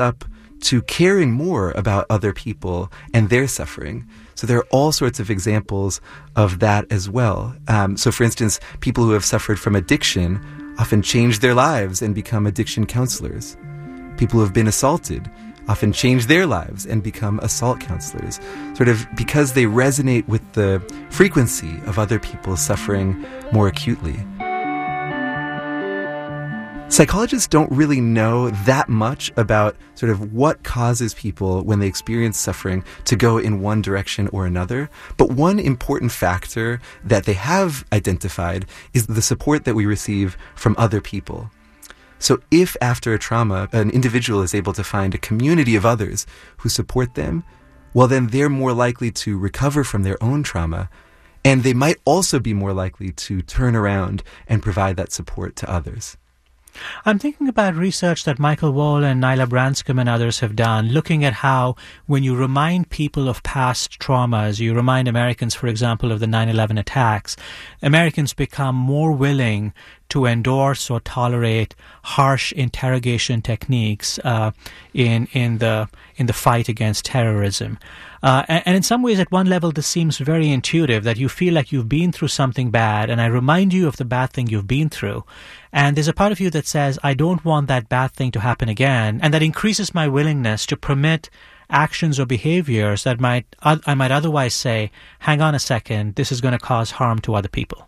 up to caring more about other people and their suffering. So there are all sorts of examples of that as well. So for instance, people who have suffered from addiction often change their lives and become addiction counselors. People who have been assaulted often change their lives and become assault counselors, sort of because they resonate with the frequency of other people suffering more acutely. Psychologists don't really know that much about sort of what causes people when they experience suffering to go in one direction or another. But one important factor that they have identified is the support that we receive from other people. So if after a trauma, an individual is able to find a community of others who support them, well, then they're more likely to recover from their own trauma. And they might also be more likely to turn around and provide that support to others. I'm thinking about research that Michael Wall and Nyla Branscombe and others have done, looking at how when you remind people of past traumas, you remind Americans, for example, of the 9/11 attacks, Americans become more willing to endorse or tolerate harsh interrogation techniques in the fight against terrorism. And in some ways, at one level, this seems very intuitive, that you feel like you've been through something bad, and I remind you of the bad thing you've been through. And there's a part of you that says, I don't want that bad thing to happen again, and that increases my willingness to permit actions or behaviors that I might otherwise say, hang on a second, this is going to cause harm to other people.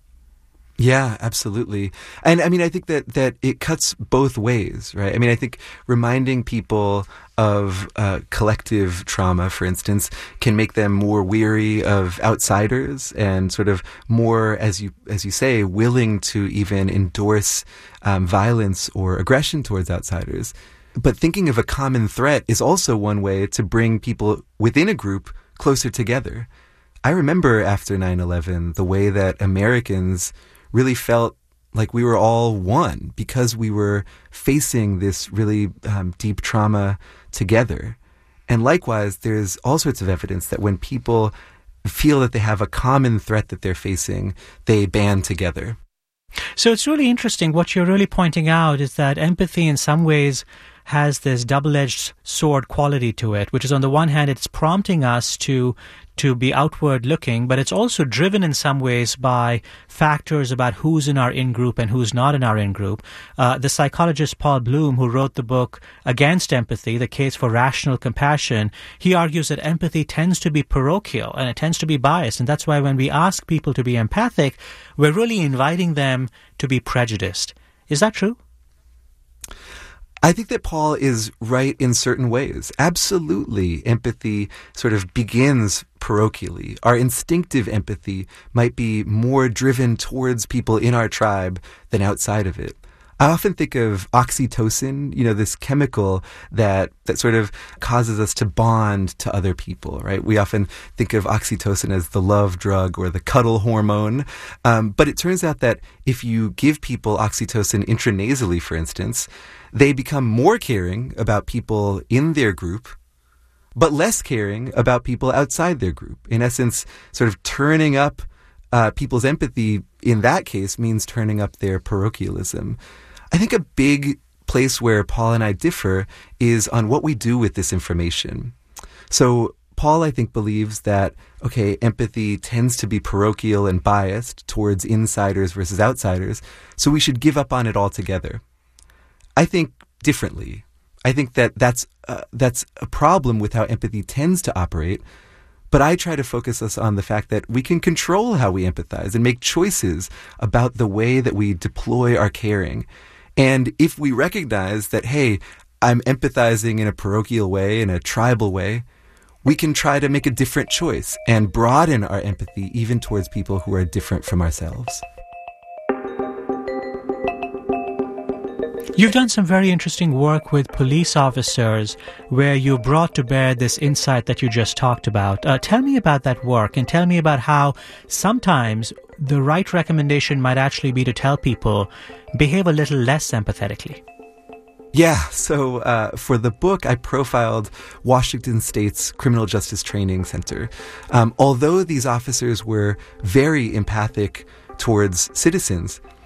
Yeah, absolutely. And I mean, I think that it cuts both ways, right? I mean, I think reminding people of collective trauma, for instance, can make them more weary of outsiders and sort of more, as you say, willing to even endorse violence or aggression towards outsiders. But thinking of a common threat is also one way to bring people within a group closer together. I remember after 9/11, the way that Americans really felt like we were all one because we were facing this really deep trauma together. And likewise, there's all sorts of evidence that when people feel that they have a common threat that they're facing, they band together. So it's really interesting. What you're really pointing out is that empathy in some ways has this double-edged sword quality to it, which is on the one hand, it's prompting us to be outward looking, but it's also driven in some ways by factors about who's in our in-group and who's not in our in-group. The psychologist Paul Bloom, who wrote the book Against Empathy, The Case for Rational Compassion, he argues that empathy tends to be parochial and it tends to be biased. And that's why when we ask people to be empathic, we're really inviting them to be prejudiced. Is that true? I think that Paul is right in certain ways. Absolutely, empathy sort of begins parochially. Our instinctive empathy might be more driven towards people in our tribe than outside of it. I often think of oxytocin, this chemical that sort of causes us to bond to other people, right? We often think of oxytocin as the love drug or the cuddle hormone. But it turns out that if you give people oxytocin intranasally, for instance, they become more caring about people in their group, but less caring about people outside their group. In essence, sort of turning up people's empathy in that case means turning up their parochialism. I think a big place where Paul and I differ is on what we do with this information. So Paul, I think, believes that, empathy tends to be parochial and biased towards insiders versus outsiders, so we should give up on it altogether. I think differently. I think that's a problem with how empathy tends to operate, but I try to focus us on the fact that we can control how we empathize and make choices about the way that we deploy our caring. And if we recognize that, hey, I'm empathizing in a parochial way, in a tribal way, we can try to make a different choice and broaden our empathy even towards people who are different from ourselves. You've done some very interesting work with police officers where you brought to bear this insight that you just talked about. Tell me about that work and tell me about how sometimes the right recommendation might actually be to tell people, behave a little less empathetically. Yeah, so for the book, I profiled Washington State's Criminal Justice Training Center. Although these officers were very empathic towards citizens,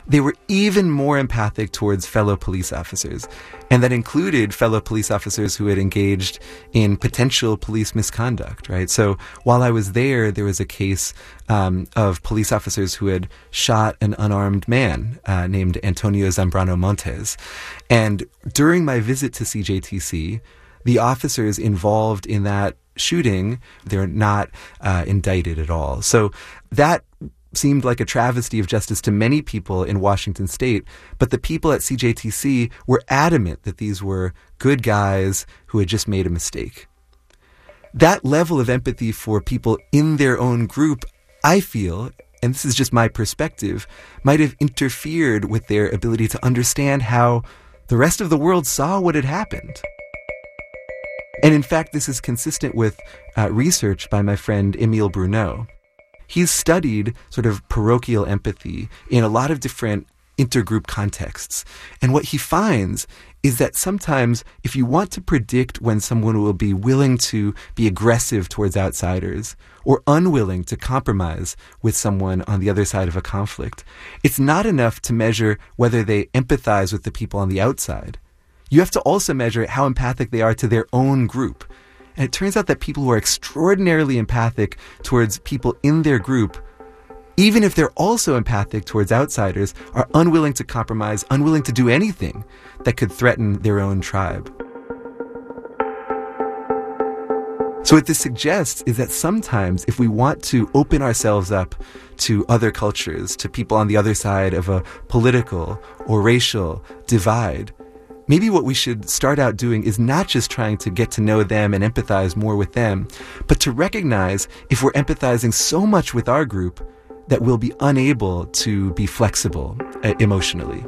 they were even more empathic towards fellow police officers. And that included fellow police officers who had engaged in potential police misconduct, right? So while I was there was a case of police officers who had shot an unarmed man named Antonio Zambrano Montes. And during my visit to CJTC, the officers involved in that shooting, they're not indicted at all. So that seemed like a travesty of justice to many people in Washington state, but the people at CJTC were adamant that these were good guys who had just made a mistake. That level of empathy for people in their own group, I feel, and this is just my perspective, might have interfered with their ability to understand how the rest of the world saw what had happened. And in fact, this is consistent with research by my friend Emile Bruneau. He's studied sort of parochial empathy in a lot of different intergroup contexts. And what he finds is that sometimes if you want to predict when someone will be willing to be aggressive towards outsiders or unwilling to compromise with someone on the other side of a conflict, it's not enough to measure whether they empathize with the people on the outside. You have to also measure how empathic they are to their own group. And it turns out that people who are extraordinarily empathic towards people in their group, even if they're also empathic towards outsiders, are unwilling to compromise, unwilling to do anything that could threaten their own tribe. So what this suggests is that sometimes if we want to open ourselves up to other cultures, to people on the other side of a political or racial divide, maybe what we should start out doing is not just trying to get to know them and empathize more with them, but to recognize if we're empathizing so much with our group that we'll be unable to be flexible emotionally.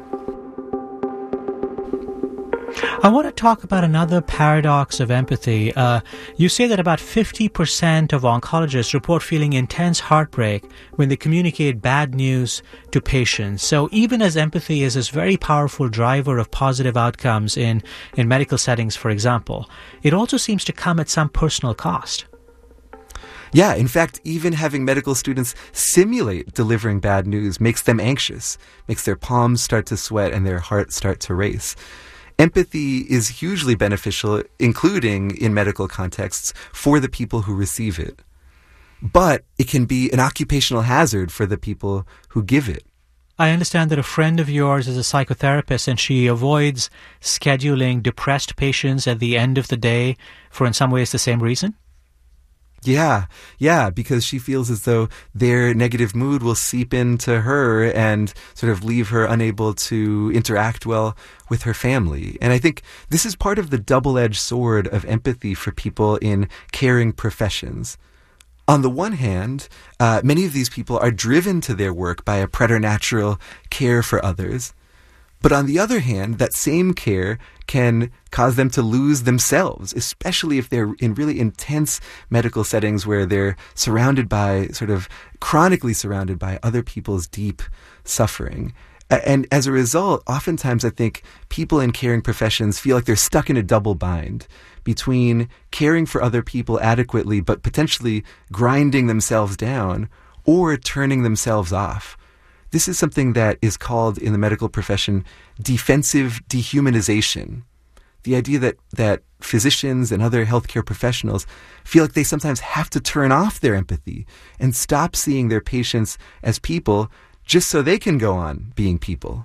I want to talk about another paradox of empathy. You say that about 50% of oncologists report feeling intense heartbreak when they communicate bad news to patients. So even as empathy is this very powerful driver of positive outcomes in medical settings, for example, it also seems to come at some personal cost. Yeah, in fact, even having medical students simulate delivering bad news makes them anxious, makes their palms start to sweat and their heart start to race. Empathy is hugely beneficial, including in medical contexts, for the people who receive it. But it can be an occupational hazard for the people who give it. I understand that a friend of yours is a psychotherapist and she avoids scheduling depressed patients at the end of the day for, in some ways, the same reason? Yeah, because she feels as though their negative mood will seep into her and sort of leave her unable to interact well with her family. And I think this is part of the double-edged sword of empathy for people in caring professions. On the one hand, many of these people are driven to their work by a preternatural care for others. But on the other hand, that same care can cause them to lose themselves, especially if they're in really intense medical settings where they're surrounded by, sort of chronically surrounded by other people's deep suffering. And as a result, oftentimes I think people in caring professions feel like they're stuck in a double bind between caring for other people adequately but potentially grinding themselves down or turning themselves off. This is something that is called in the medical profession defensive dehumanization. The idea that physicians and other healthcare professionals feel like they sometimes have to turn off their empathy and stop seeing their patients as people just so they can go on being people.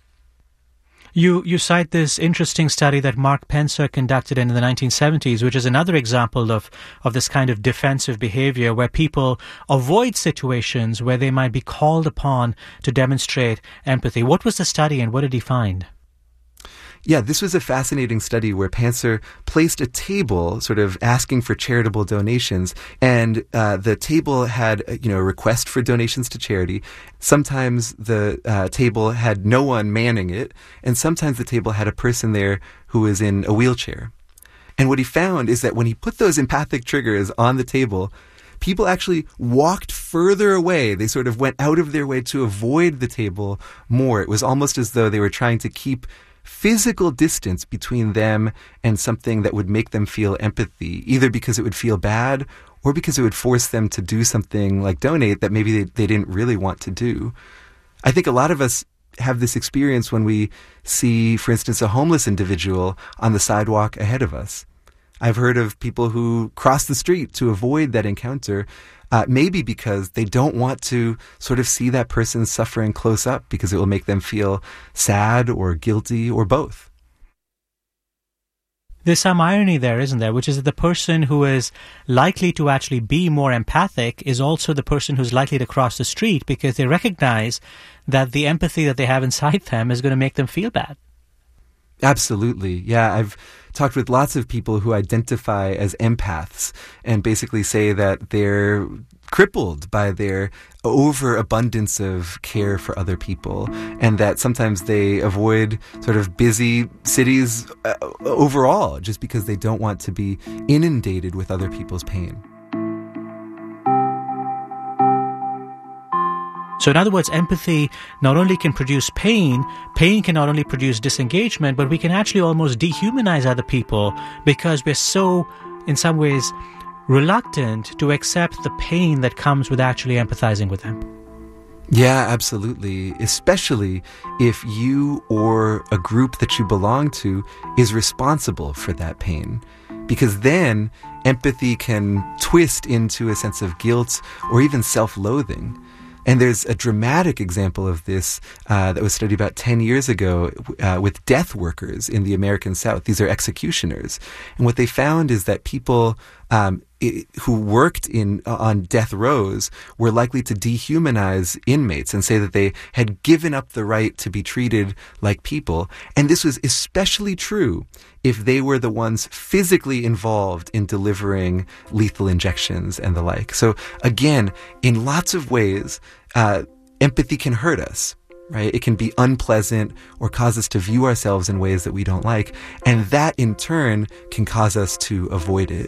You cite this interesting study that Mark Pencer conducted in the 1970s, which is another example of this kind of defensive behavior where people avoid situations where they might be called upon to demonstrate empathy. What was the study and what did he find? Yeah, this was a fascinating study where Pencer placed a table sort of asking for charitable donations, and the table had a request for donations to charity. Sometimes the table had no one manning it, and sometimes the table had a person there who was in a wheelchair. And what he found is that when he put those empathic triggers on the table, people actually walked further away. They sort of went out of their way to avoid the table more. It was almost as though they were trying to keep physical distance between them and something that would make them feel empathy, either because it would feel bad or because it would force them to do something like donate that maybe they didn't really want to do. I think a lot of us have this experience when we see, for instance, a homeless individual on the sidewalk ahead of us. I've heard of people who cross the street to avoid that encounter, maybe because they don't want to sort of see that person suffering close up because it will make them feel sad or guilty or both. There's some irony there, isn't there? Which is that the person who is likely to actually be more empathic is also the person who's likely to cross the street because they recognize that the empathy that they have inside them is going to make them feel bad. Absolutely. Yeah, I've talked with lots of people who identify as empaths and basically say that they're crippled by their overabundance of care for other people, and that sometimes they avoid sort of busy cities overall just because they don't want to be inundated with other people's pain. So in other words, empathy not only can produce pain can not only produce disengagement, but we can actually almost dehumanize other people because we're so, in some ways, reluctant to accept the pain that comes with actually empathizing with them. Yeah, absolutely. Especially if you or a group that you belong to is responsible for that pain. Because then empathy can twist into a sense of guilt or even self-loathing. And there's a dramatic example of this that was studied about 10 years ago with death workers in the American South. These are executioners. And what they found is that people who worked on death rows were likely to dehumanize inmates and say that they had given up the right to be treated like people. And this was especially true if they were the ones physically involved in delivering lethal injections and the like. So again, in lots of ways, empathy can hurt us. Right? It can be unpleasant or cause us to view ourselves in ways that we don't like. And that in turn can cause us to avoid it.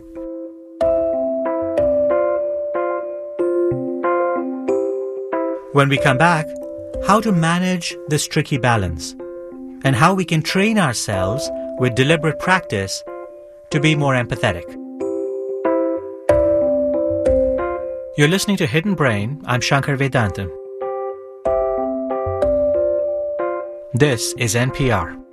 When we come back, how to manage this tricky balance and how we can train ourselves with deliberate practice to be more empathetic. You're listening to Hidden Brain. I'm Shankar Vedantam. This is NPR.